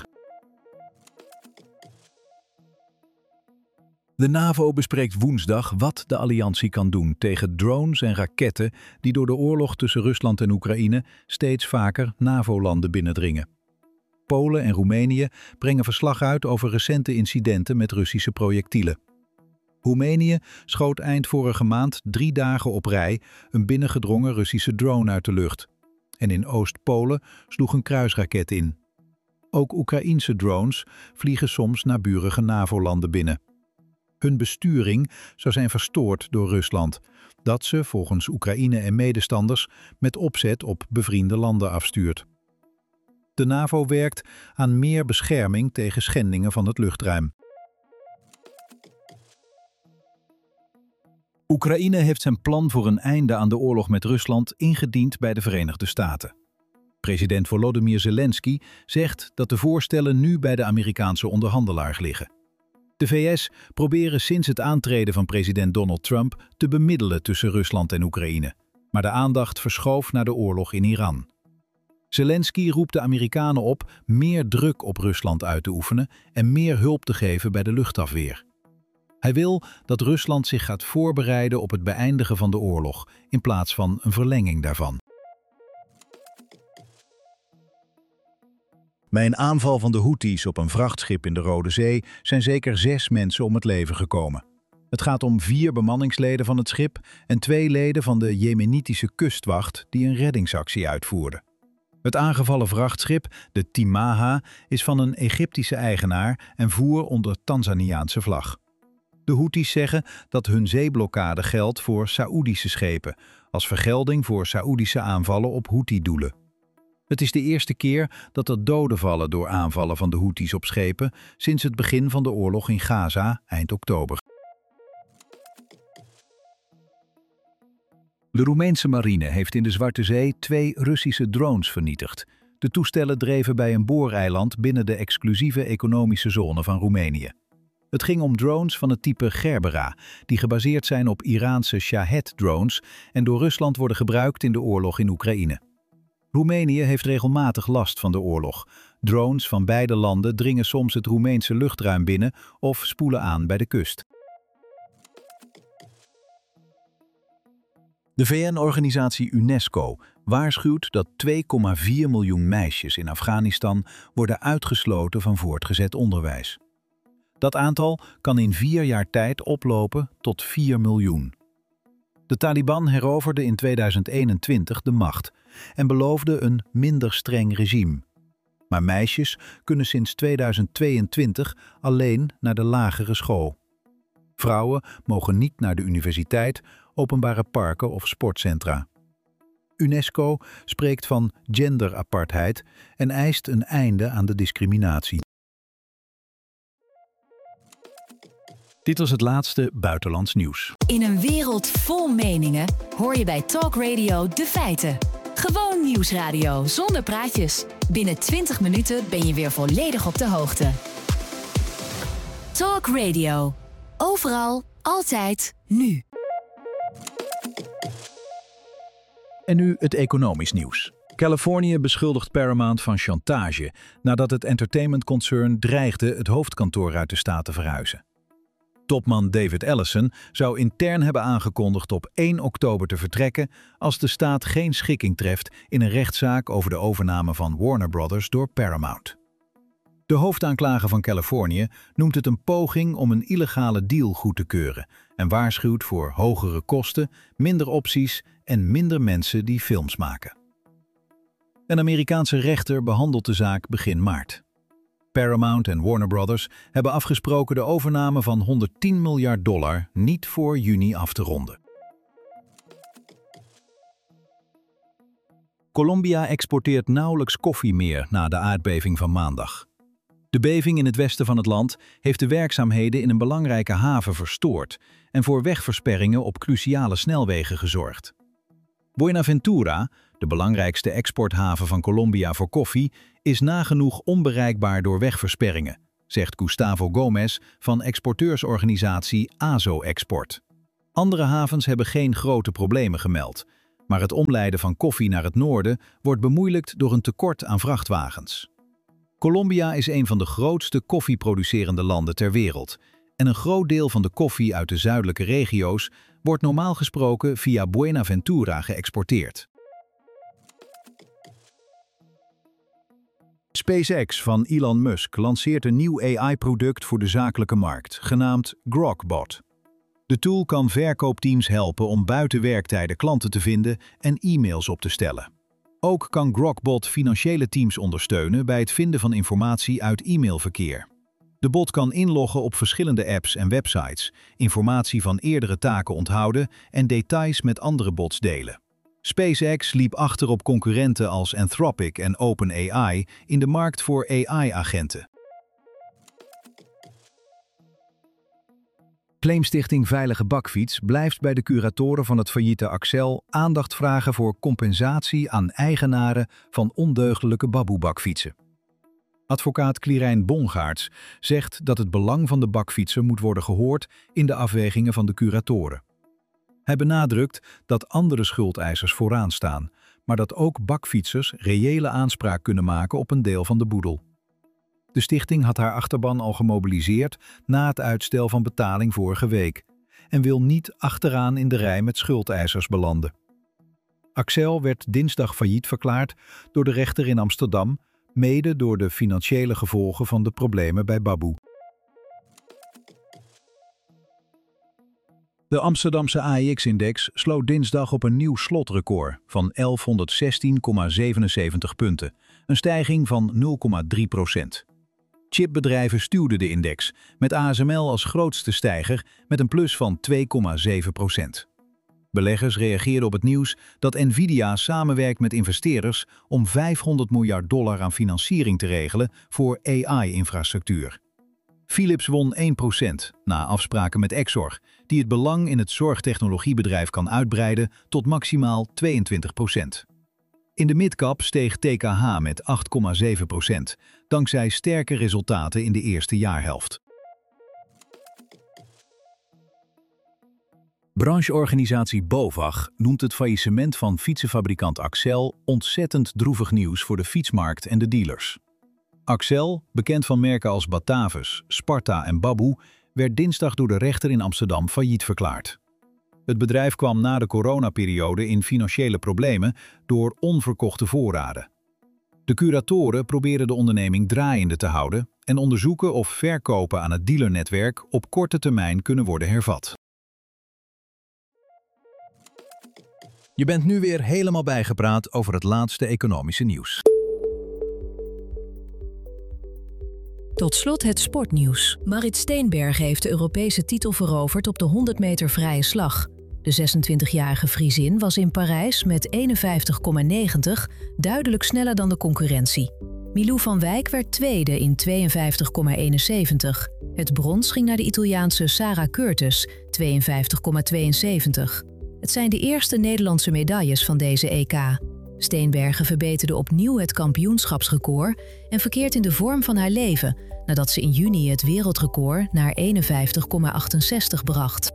De NAVO bespreekt woensdag wat de alliantie kan doen tegen drones en raketten die door de oorlog tussen Rusland en Oekraïne steeds vaker NAVO-landen binnendringen. Polen en Roemenië brengen verslag uit over recente incidenten met Russische projectielen. Roemenië schoot eind vorige maand 3 dagen op rij een binnengedrongen Russische drone uit de lucht. En in Oost-Polen sloeg een kruisraket in. Ook Oekraïense drones vliegen soms naburige NAVO-landen binnen. Hun besturing zou zijn verstoord door Rusland, dat ze volgens Oekraïne en medestanders met opzet op bevriende landen afstuurt. De NAVO werkt aan meer bescherming tegen schendingen van het luchtruim. Oekraïne heeft zijn plan voor een einde aan de oorlog met Rusland ingediend bij de Verenigde Staten. President Volodymyr Zelensky zegt dat de voorstellen nu bij de Amerikaanse onderhandelaar liggen. De VS proberen sinds het aantreden van president Donald Trump te bemiddelen tussen Rusland en Oekraïne, maar de aandacht verschoof naar de oorlog in Iran. Zelensky roept de Amerikanen op meer druk op Rusland uit te oefenen en meer hulp te geven bij de luchtafweer. Hij wil dat Rusland zich gaat voorbereiden op het beëindigen van de oorlog, in plaats van een verlenging daarvan. Bij een aanval van de Houthis op een vrachtschip in de Rode Zee zijn zeker 6 mensen om het leven gekomen. Het gaat om 4 bemanningsleden van het schip en 2 leden van de Jemenitische kustwacht die een reddingsactie uitvoerden. Het aangevallen vrachtschip, de Timaha, is van een Egyptische eigenaar en voer onder Tanzaniaanse vlag. De Houthis zeggen dat hun zeeblokkade geldt voor Saoedische schepen, als vergelding voor Saoedische aanvallen op Houthi-doelen. Het is de eerste keer dat er doden vallen door aanvallen van de Houthis op schepen sinds het begin van de oorlog in Gaza eind oktober. De Roemeense marine heeft in de Zwarte Zee 2 Russische drones vernietigd. De toestellen dreven bij een booreiland binnen de exclusieve economische zone van Roemenië. Het ging om drones van het type Gerbera, die gebaseerd zijn op Iraanse Shahed-drones en door Rusland worden gebruikt in de oorlog in Oekraïne. Roemenië heeft regelmatig last van de oorlog. Drones van beide landen dringen soms het Roemeense luchtruim binnen of spoelen aan bij de kust. De VN-organisatie UNESCO waarschuwt dat 2,4 miljoen meisjes in Afghanistan worden uitgesloten van voortgezet onderwijs. Dat aantal kan in 4 jaar tijd oplopen tot 4 miljoen. De Taliban heroverde in 2021 de macht en beloofde een minder streng regime. Maar meisjes kunnen sinds 2022 alleen naar de lagere school. Vrouwen mogen niet naar de universiteit, openbare parken of sportcentra. UNESCO spreekt van genderapartheid en eist een einde aan de discriminatie. Dit was het laatste buitenlands nieuws. In een wereld vol meningen hoor je bij Talk Radio de feiten. Gewoon nieuwsradio zonder praatjes. Binnen 20 minuten ben je weer volledig op de hoogte. Talk Radio. Overal, altijd, nu. En nu het economisch nieuws. Californië beschuldigt Paramount van chantage nadat het entertainmentconcern dreigde het hoofdkantoor uit de staat te verhuizen. Topman David Ellison zou intern hebben aangekondigd op 1 oktober te vertrekken als de staat geen schikking treft in een rechtszaak over de overname van Warner Brothers door Paramount. De hoofdaanklager van Californië noemt het een poging om een illegale deal goed te keuren en waarschuwt voor hogere kosten, minder opties en minder mensen die films maken. Een Amerikaanse rechter behandelt de zaak begin maart. Paramount en Warner Brothers hebben afgesproken de overname van $110 miljard niet voor juni af te ronden. Colombia exporteert nauwelijks koffie meer na de aardbeving van maandag. De beving in het westen van het land heeft de werkzaamheden in een belangrijke haven verstoord en voor wegversperringen op cruciale snelwegen gezorgd. Buenaventura, de belangrijkste exporthaven van Colombia voor koffie, is nagenoeg onbereikbaar door wegversperringen, zegt Gustavo Gomez van exporteursorganisatie AZO Export. Andere havens hebben geen grote problemen gemeld, maar het omleiden van koffie naar het noorden wordt bemoeilijkt door een tekort aan vrachtwagens. Colombia is een van de grootste koffieproducerende landen ter wereld en een groot deel van de koffie uit de zuidelijke regio's wordt normaal gesproken via Buenaventura geëxporteerd. SpaceX van Elon Musk lanceert een nieuw AI-product voor de zakelijke markt, genaamd Grokbot. De tool kan verkoopteams helpen om buiten werktijden klanten te vinden en e-mails op te stellen. Ook kan Grokbot financiële teams ondersteunen bij het vinden van informatie uit e-mailverkeer. De bot kan inloggen op verschillende apps en websites, informatie van eerdere taken onthouden en details met andere bots delen. SpaceX liep achter op concurrenten als Anthropic en OpenAI in de markt voor AI-agenten. Claimstichting Veilige Bakfiets blijft bij de curatoren van het failliete Accel aandacht vragen voor compensatie aan eigenaren van ondeugdelijke baboe-bakfietsen. Advocaat Quirijn Bongaerts zegt dat het belang van de bakfietser moet worden gehoord in de afwegingen van de curatoren. Hij benadrukt dat andere schuldeisers vooraan staan, maar dat ook bakfietsers reële aanspraak kunnen maken op een deel van de boedel. De stichting had haar achterban al gemobiliseerd na het uitstel van betaling vorige week en wil niet achteraan in de rij met schuldeisers belanden. Accel werd dinsdag failliet verklaard door de rechter in Amsterdam, mede door de financiële gevolgen van de problemen bij Baboe. De Amsterdamse AEX-index sloot dinsdag op een nieuw slotrecord van 1116,77 punten, een stijging van 0,3%. Chipbedrijven stuwden de index, met ASML als grootste stijger met een plus van 2,7%. Beleggers reageerden op het nieuws dat Nvidia samenwerkt met investeerders om $500 miljard aan financiering te regelen voor AI-infrastructuur. Philips won 1% na afspraken met Exor, die het belang in het zorgtechnologiebedrijf kan uitbreiden tot maximaal 22%. In de midcap steeg TKH met 8,7%, dankzij sterke resultaten in de eerste jaarhelft. Brancheorganisatie BOVAG noemt het faillissement van fietsenfabrikant Accel ontzettend droevig nieuws voor de fietsmarkt en de dealers. Accel, bekend van merken als Batavus, Sparta en Baboe, werd dinsdag door de rechter in Amsterdam failliet verklaard. Het bedrijf kwam na de coronaperiode in financiële problemen door onverkochte voorraden. De curatoren proberen de onderneming draaiende te houden en onderzoeken of verkopen aan het dealernetwerk op korte termijn kunnen worden hervat. Je bent nu weer helemaal bijgepraat over het laatste economische nieuws. Tot slot het sportnieuws. Marit Steenbergen heeft de Europese titel veroverd op de 100 meter vrije slag. De 26-jarige Friesin was in Parijs met 51,90 duidelijk sneller dan de concurrentie. Milou van Wijk werd tweede in 52,71. Het brons ging naar de Italiaanse Sarah Curtis, 52,72. Het zijn de eerste Nederlandse medailles van deze EK. Steenbergen verbeterde opnieuw het kampioenschapsrecord en verkeert in de vorm van haar leven, nadat ze in juni het wereldrecord naar 51,68 bracht.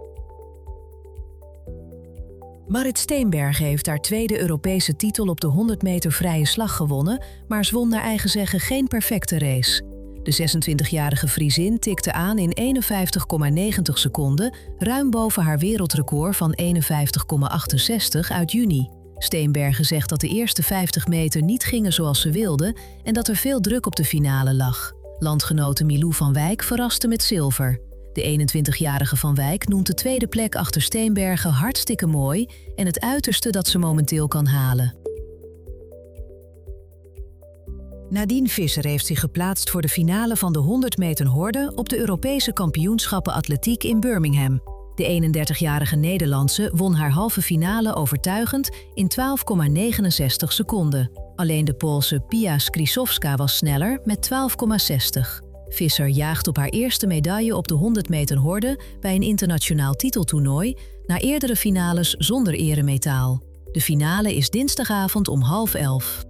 Marit Steenbergen heeft haar tweede Europese titel op de 100 meter vrije slag gewonnen, maar ze won naar eigen zeggen geen perfecte race. De 26-jarige Friesin tikte aan in 51,90 seconden, ruim boven haar wereldrecord van 51,68 uit juni. Steenbergen zegt dat de eerste 50 meter niet gingen zoals ze wilde en dat er veel druk op de finale lag. Landgenote Milou van Wijk verraste met zilver. De 21-jarige Van Wijk noemt de tweede plek achter Steenbergen hartstikke mooi en het uiterste dat ze momenteel kan halen. Nadine Visser heeft zich geplaatst voor de finale van de 100 meter horde op de Europese kampioenschappen atletiek in Birmingham. De 31-jarige Nederlandse won haar halve finale overtuigend in 12,69 seconden. Alleen de Poolse Pia Skrzydłowska was sneller met 12,60. Visser jaagt op haar eerste medaille op de 100 meter horde bij een internationaal titeltoernooi na eerdere finales zonder eremetaal. De finale is dinsdagavond om 10:30.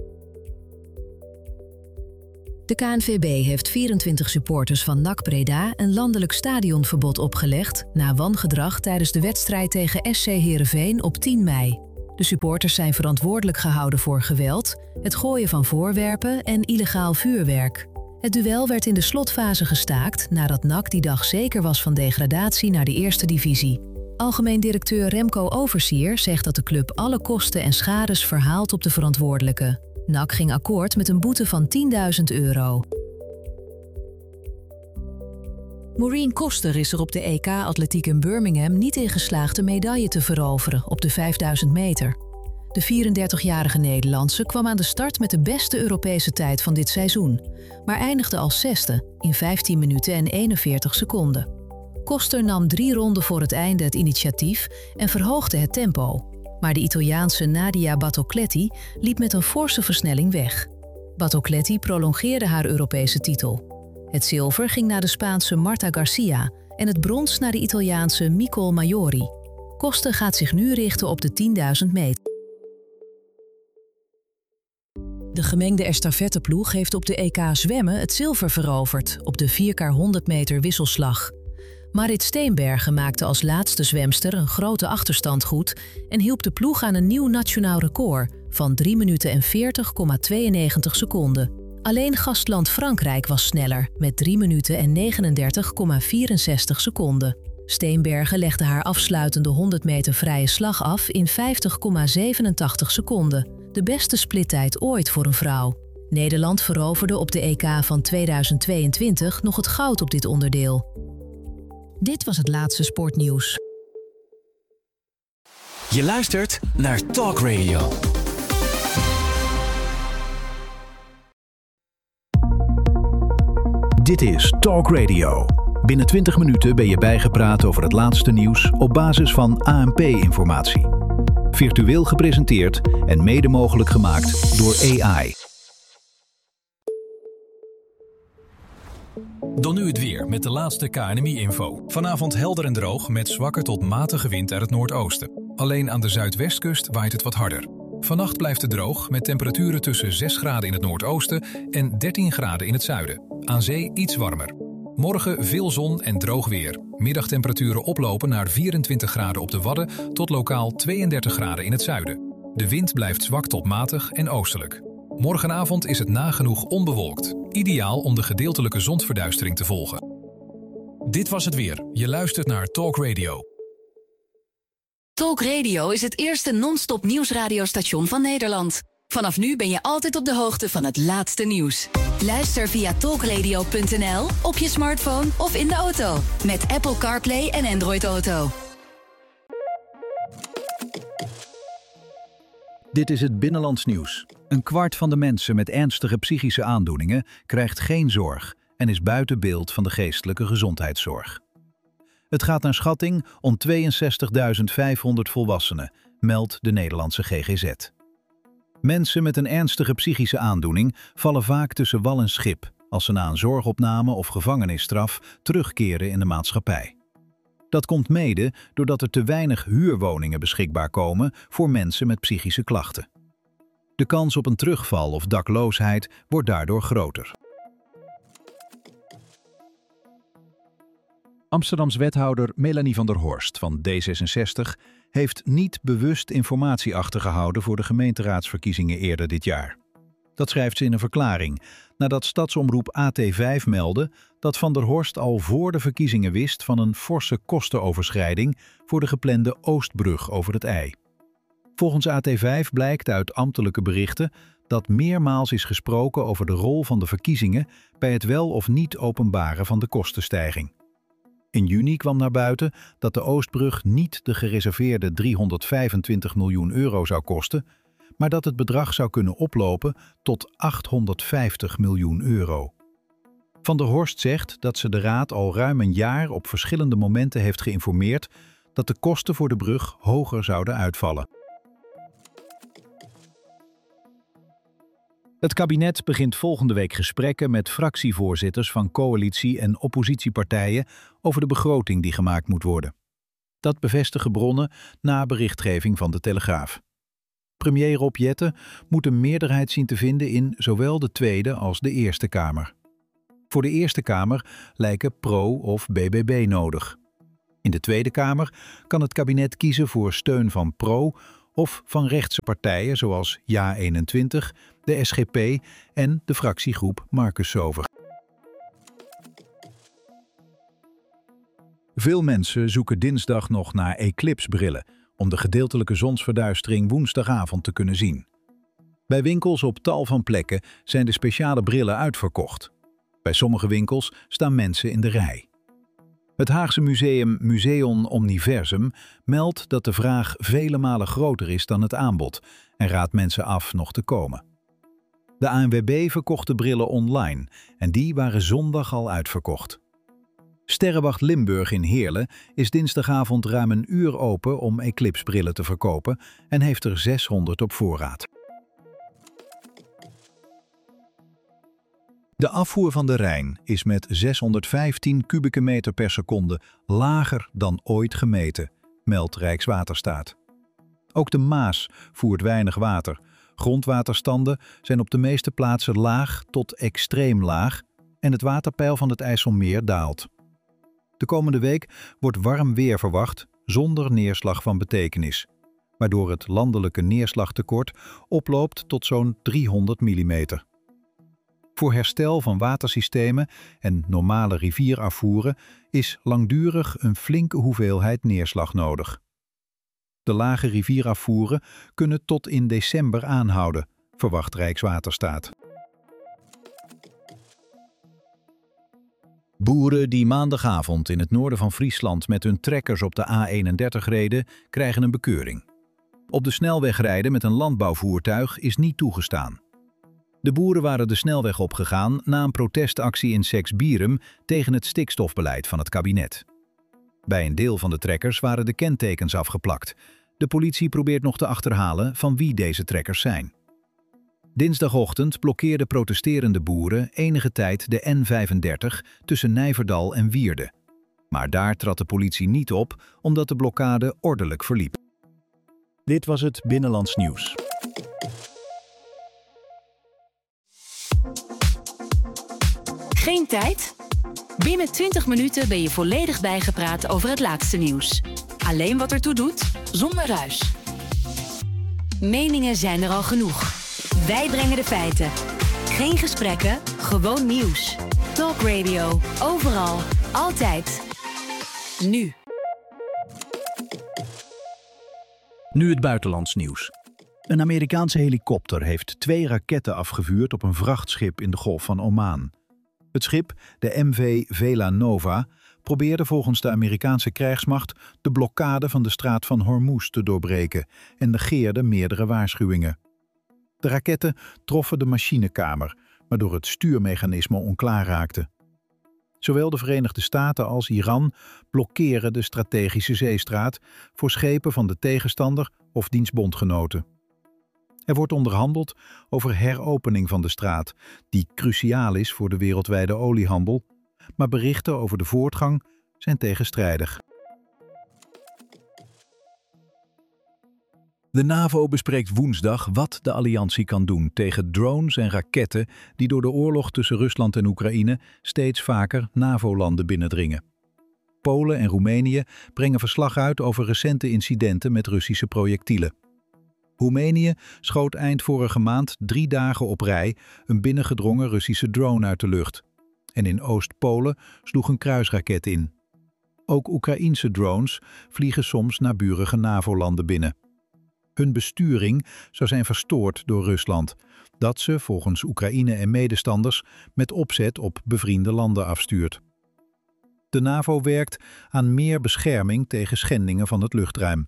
De KNVB heeft 24 supporters van NAC Breda een landelijk stadionverbod opgelegd na wangedrag tijdens de wedstrijd tegen SC Heerenveen op 10 mei. De supporters zijn verantwoordelijk gehouden voor geweld, het gooien van voorwerpen en illegaal vuurwerk. Het duel werd in de slotfase gestaakt nadat NAC die dag zeker was van degradatie naar de eerste divisie. Algemeen directeur Remco Oversier zegt dat de club alle kosten en schades verhaalt op de verantwoordelijke. NAC ging akkoord met een boete van €10.000. Maureen Koster is er op de EK-atletiek in Birmingham niet in geslaagd een medaille te veroveren op de 5000 meter. De 34-jarige Nederlandse kwam aan de start met de beste Europese tijd van dit seizoen, maar eindigde als 6e in 15 minuten en 41 seconden. Koster nam 3 ronden voor het einde het initiatief en verhoogde het tempo. Maar de Italiaanse Nadia Battocletti liep met een forse versnelling weg. Battocletti prolongeerde haar Europese titel. Het zilver ging naar de Spaanse Marta Garcia en het brons naar de Italiaanse Nicole Maiori. Koster gaat zich nu richten op de 10.000 meter. De gemengde estafetteploeg heeft op de EK zwemmen het zilver veroverd op de 4x100 meter wisselslag. Marit Steenbergen maakte als laatste zwemster een grote achterstand goed en hielp de ploeg aan een nieuw nationaal record van 3 minuten en 40,92 seconden. Alleen gastland Frankrijk was sneller met 3 minuten en 39,64 seconden. Steenbergen legde haar afsluitende 100 meter vrije slag af in 50,87 seconden, de beste splittijd ooit voor een vrouw. Nederland veroverde op de EK van 2022 nog het goud op dit onderdeel. Dit was het laatste sportnieuws. Je luistert naar Talk Radio. Dit is Talk Radio. Binnen 20 minuten ben je bijgepraat over het laatste nieuws op basis van ANP-informatie. Virtueel gepresenteerd en mede mogelijk gemaakt door AI. Dan nu het weer met de laatste KNMI-info. Vanavond helder en droog met zwakke tot matige wind uit het noordoosten. Alleen aan de zuidwestkust waait het wat harder. Vannacht blijft het droog met temperaturen tussen 6 graden in het noordoosten en 13 graden in het zuiden. Aan zee iets warmer. Morgen veel zon en droog weer. Middagtemperaturen oplopen naar 24 graden op de Wadden tot lokaal 32 graden in het zuiden. De wind blijft zwak tot matig en oostelijk. Morgenavond is het nagenoeg onbewolkt. Ideaal om de gedeeltelijke zonsverduistering te volgen. Dit was het weer. Je luistert naar Talk Radio. Talk Radio is het eerste non-stop nieuwsradiostation van Nederland. Vanaf nu ben je altijd op de hoogte van het laatste nieuws. Luister via talkradio.nl, op je smartphone of in de auto. Met Apple CarPlay en Android Auto. Dit is het Binnenlands nieuws. 1/4 van de mensen met ernstige psychische aandoeningen krijgt geen zorg en is buiten beeld van de geestelijke gezondheidszorg. Het gaat naar schatting om 62.500 volwassenen, meldt de Nederlandse GGZ. Mensen met een ernstige psychische aandoening vallen vaak tussen wal en schip als ze na een zorgopname of gevangenisstraf terugkeren in de maatschappij. Dat komt mede doordat er te weinig huurwoningen beschikbaar komen voor mensen met psychische klachten. De kans op een terugval of dakloosheid wordt daardoor groter. Amsterdams wethouder Melanie van der Horst van D66 heeft niet bewust informatie achtergehouden voor de gemeenteraadsverkiezingen eerder dit jaar. Dat schrijft ze in een verklaring, nadat stadsomroep AT5 meldde dat Van der Horst al voor de verkiezingen wist van een forse kostenoverschrijding voor de geplande Oostbrug over het IJ. Volgens AT5 blijkt uit ambtelijke berichten dat meermaals is gesproken over de rol van de verkiezingen bij het wel of niet openbaren van de kostenstijging. In juni kwam naar buiten dat de Oostbrug niet de gereserveerde 325 miljoen euro zou kosten, maar dat het bedrag zou kunnen oplopen tot 850 miljoen euro. Van der Horst zegt dat ze de Raad al ruim een jaar op verschillende momenten heeft geïnformeerd dat de kosten voor de brug hoger zouden uitvallen. Het kabinet begint volgende week gesprekken met fractievoorzitters van coalitie- en oppositiepartijen over de begroting die gemaakt moet worden. Dat bevestigen bronnen na berichtgeving van de Telegraaf. Premier Rob Jetten moet een meerderheid zien te vinden in zowel de Tweede als de Eerste Kamer. Voor de Eerste Kamer lijken Pro of BBB nodig. In de Tweede Kamer kan het kabinet kiezen voor steun van Pro of van rechtse partijen zoals JA21, de SGP en de fractiegroep Marcus Sover. Veel mensen zoeken dinsdag nog naar eclipsbrillen om de gedeeltelijke zonsverduistering woensdagavond te kunnen zien. Bij winkels op tal van plekken zijn de speciale brillen uitverkocht. Bij sommige winkels staan mensen in de rij. Het Haagse museum Museon Omniversum meldt dat de vraag vele malen groter is dan het aanbod en raadt mensen af nog te komen. De ANWB verkocht de brillen online en die waren zondag al uitverkocht. Sterrenwacht Limburg in Heerlen is dinsdagavond ruim een uur open om eclipsbrillen te verkopen en heeft er 600 op voorraad. De afvoer van de Rijn is met 615 kubieke meter per seconde lager dan ooit gemeten, meldt Rijkswaterstaat. Ook de Maas voert weinig water. Grondwaterstanden zijn op de meeste plaatsen laag tot extreem laag en het waterpeil van het IJsselmeer daalt. De komende week wordt warm weer verwacht zonder neerslag van betekenis, waardoor het landelijke neerslagtekort oploopt tot zo'n 300 mm. Voor herstel van watersystemen en normale rivierafvoeren is langdurig een flinke hoeveelheid neerslag nodig. De lage rivierafvoeren kunnen tot in december aanhouden, verwacht Rijkswaterstaat. Boeren die maandagavond in het noorden van Friesland met hun trekkers op de A31 reden, krijgen een bekeuring. Op de snelweg rijden met een landbouwvoertuig is niet toegestaan. De boeren waren de snelweg opgegaan na een protestactie in Seksbierum tegen het stikstofbeleid van het kabinet. Bij een deel van de trekkers waren de kentekens afgeplakt. De politie probeert nog te achterhalen van wie deze trekkers zijn. Dinsdagochtend blokkeerden protesterende boeren enige tijd de N35 tussen Nijverdal en Wierde. Maar daar trad de politie niet op, omdat de blokkade ordelijk verliep. Dit was het Binnenlands Nieuws. Geen tijd? Binnen 20 minuten ben je volledig bijgepraat over het laatste nieuws. Alleen wat ertoe doet, zonder ruis. Meningen zijn er al genoeg. Wij brengen de feiten. Geen gesprekken, gewoon nieuws. Talk Radio, overal, altijd. Nu. Nu het buitenlands nieuws. Een Amerikaanse helikopter heeft 2 raketten afgevuurd op een vrachtschip in de Golf van Oman. Het schip, de MV Vela Nova, probeerde volgens de Amerikaanse krijgsmacht de blokkade van de straat van Hormuz te doorbreken en negeerde meerdere waarschuwingen. De raketten troffen de machinekamer, waardoor het stuurmechanisme onklaar raakte. Zowel de Verenigde Staten als Iran blokkeren de strategische zeestraat voor schepen van de tegenstander of diens bondgenoten. Er wordt onderhandeld over heropening van de straat, die cruciaal is voor de wereldwijde oliehandel, maar berichten over de voortgang zijn tegenstrijdig. De NAVO bespreekt woensdag wat de alliantie kan doen tegen drones en raketten die door de oorlog tussen Rusland en Oekraïne steeds vaker NAVO-landen binnendringen. Polen en Roemenië brengen verslag uit over recente incidenten met Russische projectielen. Roemenië schoot eind vorige maand 3 dagen op rij een binnengedrongen Russische drone uit de lucht. En in Oost-Polen sloeg een kruisraket in. Ook Oekraïense drones vliegen soms naburige NAVO-landen binnen. Hun besturing zou zijn verstoord door Rusland, dat ze volgens Oekraïne en medestanders met opzet op bevriende landen afstuurt. De NAVO werkt aan meer bescherming tegen schendingen van het luchtruim.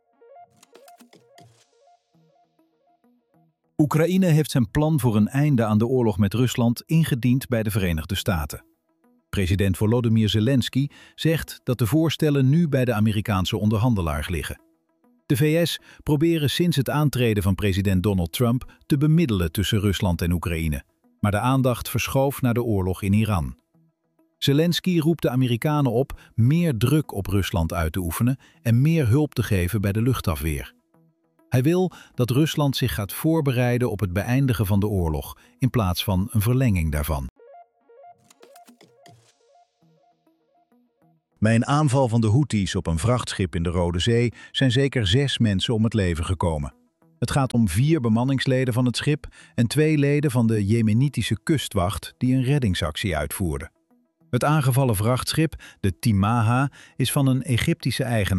Oekraïne heeft zijn plan voor een einde aan de oorlog met Rusland ingediend bij de Verenigde Staten. President Volodymyr Zelensky zegt dat de voorstellen nu bij de Amerikaanse onderhandelaar liggen. De VS proberen sinds het aantreden van president Donald Trump te bemiddelen tussen Rusland en Oekraïne, maar de aandacht verschoof naar de oorlog in Iran. Zelensky roept de Amerikanen op meer druk op Rusland uit te oefenen en meer hulp te geven bij de luchtafweer. Hij wil dat Rusland zich gaat voorbereiden op het beëindigen van de oorlog, in plaats van een verlenging daarvan. Bij een aanval van de Houthis op een vrachtschip in de Rode Zee zijn zeker 6 mensen om het leven gekomen. Het gaat om 4 bemanningsleden van het schip en 2 leden van de Jemenitische kustwacht die een reddingsactie uitvoerden. Het aangevallen vrachtschip, de Timaha, is van een Egyptische eigenaar.